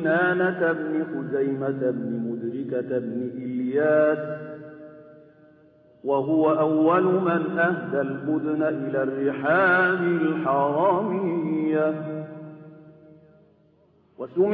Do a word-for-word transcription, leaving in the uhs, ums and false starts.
كنانة بن خزيمة بن مدركة بن إلياس، وهو أول من أهدى البدن إلى الرحاب الحرامية.